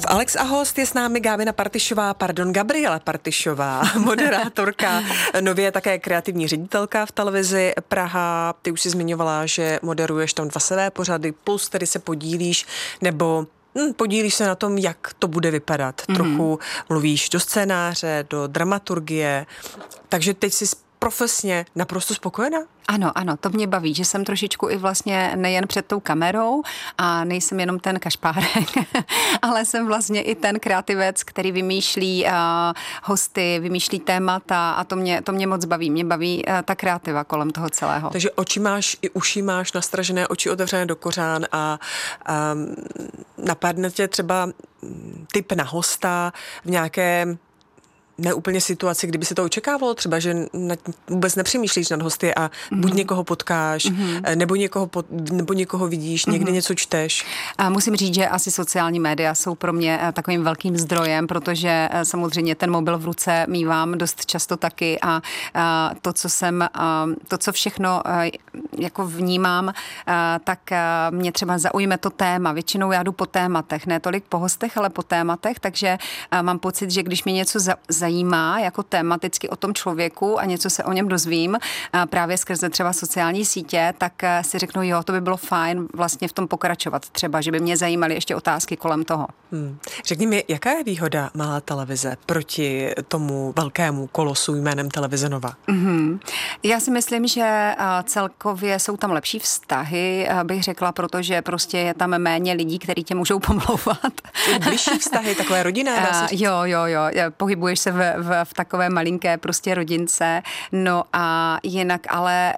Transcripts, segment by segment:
V Alex a host je s námi Gabriela Partišová, moderátorka, nově také kreativní ředitelka v televizi Praha. Ty už si zmiňovala, že moderuješ tam 2 své pořady, plus tedy se podílíš, nebo podílíš se na tom, jak to bude vypadat. Trochu mluvíš do scénáře, do dramaturgie, takže teď jsi profesně naprosto spokojená? Ano, to mě baví, že jsem trošičku i vlastně nejen před tou kamerou a nejsem jenom ten kašpárek, ale jsem vlastně i ten kreativec, který vymýšlí hosty, vymýšlí témata a to mě moc baví. Mě baví ta kreativa kolem toho celého. Takže oči máš i uši máš nastražené, oči otevřené do kořán a napadne tě třeba tip na hosta v nějaké neúplně situaci, kdyby se to očekávalo, třeba, že vůbec nepřemýšlíš nad hosty a buď někoho potkáš, nebo někoho vidíš, někdy něco čteš. A musím říct, že asi sociální média jsou pro mě takovým velkým zdrojem, protože samozřejmě ten mobil v ruce mívám dost často taky a to, co všechno jako vnímám, tak mě třeba zaujme to téma. Většinou já jdu po tématech, ne tolik po hostech, ale po tématech, takže mám pocit, že když mě něco zajímá jako tematicky o tom člověku a něco se o něm dozvím, právě skrze třeba sociální sítě, tak si řeknu, jo, to by bylo fajn vlastně v tom pokračovat třeba, že by mě zajímaly ještě otázky kolem toho. Řekni mi, jaká je výhoda malé televize proti tomu velkému kolosu jménem Televize Nova? Já si myslím, že celkově jsou tam lepší vztahy, bych řekla, protože prostě je tam méně lidí, kteří tě můžou pomlouvat. Bližší vztahy, takové rodinné? Jo, pohybuješ se v takové malinké prostě rodince, no a jinak, ale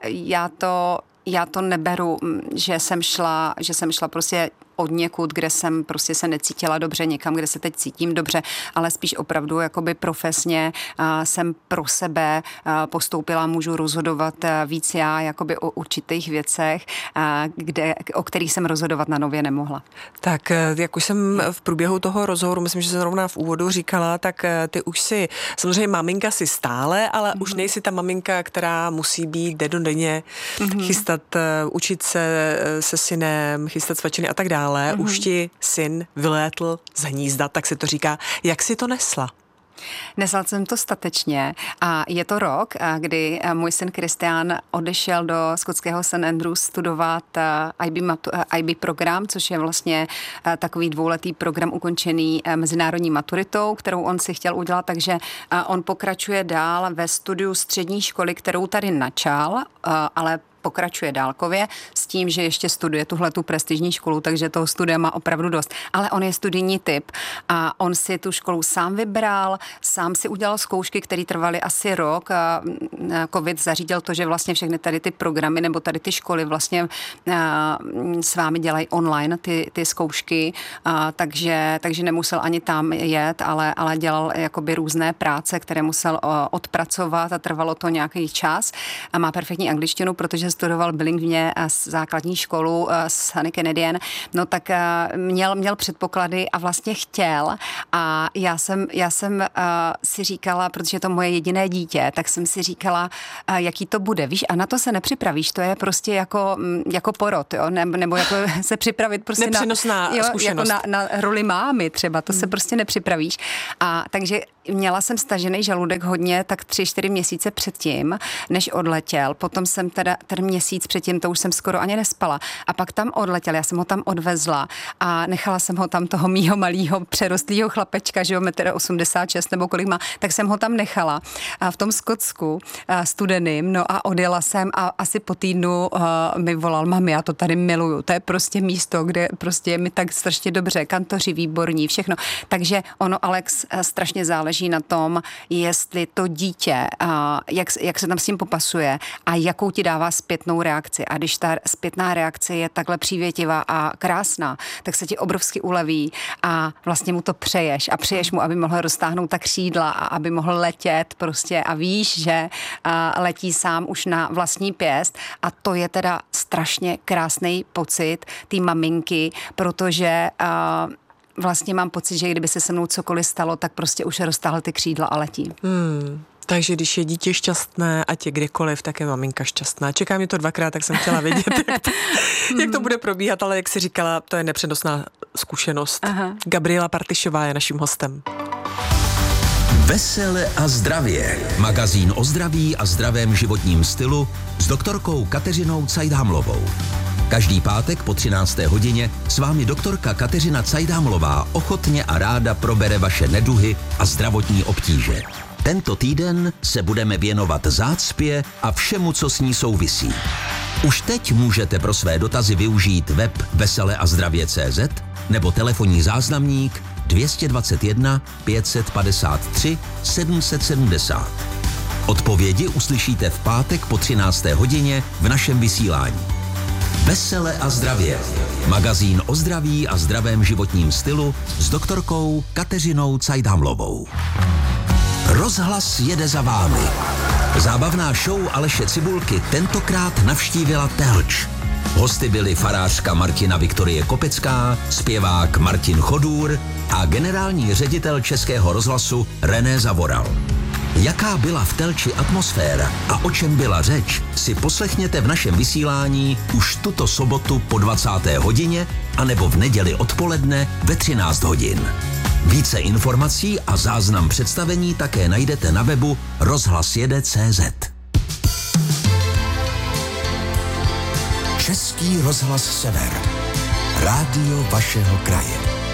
já to neberu, že jsem šla prostě od někud, kde jsem prostě se necítila dobře, někam, kde se teď cítím dobře, ale spíš opravdu jakoby profesně jsem pro sebe postoupila, můžu rozhodovat víc já jakoby o určitých věcech, o kterých jsem rozhodovat na Nově nemohla. Tak, jak už jsem v průběhu toho rozhovoru, myslím, že jsem zrovna v úvodu říkala, tak ty už si, samozřejmě maminka si stále, ale už nejsi ta maminka, která musí být dennodenně, chystat, učit se synem, chystat svačiny a tak dále. Už ti syn vylétl z hnízda, tak se to říká. Jak si to nesla? Nesla jsem to statečně a je to rok, kdy můj syn Kristián odešel do skotského St. Andrews studovat IB program, což je vlastně takový 2letý program ukončený mezinárodní maturitou, kterou on si chtěl udělat, takže on pokračuje dál ve studiu střední školy, kterou tady načal, ale pokračuje dálkově s tím, že ještě studuje tuhletu prestižní školu, takže toho studia má opravdu dost. Ale on je studijní typ a on si tu školu sám vybral, sám si udělal zkoušky, které trvaly asi rok. Covid zařídil to, že vlastně všechny tady ty programy nebo tady ty školy vlastně s vámi dělají online ty zkoušky, takže nemusel ani tam jet, ale dělal jakoby různé práce, které musel odpracovat a trvalo to nějaký čas. A má perfektní angličtinu, protože studoval bilingvně základní školu Sunny Canadian, no tak měl předpoklady a vlastně chtěl a já jsem si říkala, protože je to moje jediné dítě, tak jsem si říkala, jaký to bude, víš, a na to se nepřipravíš, to je prostě jako porod, jo, nebo jako se připravit prostě nepřenosná zkušenost. Jako na roli mámy třeba, to se prostě nepřipravíš. A takže měla jsem stažený žaludek hodně tak 3-4 měsíce předtím, než odletěl. Potom jsem teda ten měsíc předtím, to už jsem skoro ani nespala. A pak tam odletěl, já jsem ho tam odvezla a nechala jsem ho tam toho mýho malýho přerostlýho chlapečka, že jo, 1,86 m nebo kolik má, tak jsem ho tam nechala v tom Skotsku studeným, no a odjela jsem a asi po týdnu mi volal, mami, já to tady miluju, to je prostě místo, kde prostě je mi tak strašně dobře, kantoři výborní, všechno. Takže ono, Alex, strašně záleží na tom, jestli to dítě, jak se tam s tím popasuje a jakou ti dává zpětnou reakci. A když ta zpětná reakce je takhle přívětivá a krásná, tak se ti obrovsky uleví a vlastně mu to přeješ a přeješ mu, aby mohl roztáhnout ta křídla a aby mohl letět prostě a víš, že letí sám už na vlastní pěst a to je teda strašně krásný pocit té maminky, protože vlastně mám pocit, že kdyby se mnou cokoliv stalo, tak prostě už roztáhl ty křídla a letí. Takže když je dítě šťastné, ať je kdekoliv, tak je maminka šťastná. Čeká mě to 2krát, tak jsem chtěla vědět, jak to bude probíhat, ale jak jsi říkala, to je nepřenosná zkušenost. Aha. Gabriela Partyšová je naším hostem. Vesele a zdravě. Magazín o zdraví a zdravém životním stylu s doktorkou Kateřinou Cajdhamlovou. Každý pátek po 13. hodině s vámi doktorka Kateřina Cajdhamlová ochotně a ráda probere vaše neduhy a zdravotní obtíže. Tento týden se budeme věnovat zácpě a všemu, co s ní souvisí. Už teď můžete pro své dotazy využít web veseleazdravě.cz nebo telefonní záznamník 221 553 770. Odpovědi uslyšíte v pátek po 13. hodině v našem vysílání. Vesele a zdravě. Magazín o zdraví a zdravém životním stylu s doktorkou Kateřinou Cajdhamlovou. Rozhlas jede za vámi. Zábavná show Aleše Cibulky tentokrát navštívila Telč. Hosty byli farářka Martina Viktorie Kopecká, zpěvák Martin Chodůr a generální ředitel Českého rozhlasu René Zavoral. Jaká byla v Telči atmosféra a o čem byla řeč, si poslechněte v našem vysílání už tuto sobotu po 20. hodině anebo v neděli odpoledne ve 13 hodin. Více informací a záznam představení také najdete na webu rozhlasjede.cz. Český rozhlas Sever. Rádio vašeho kraje.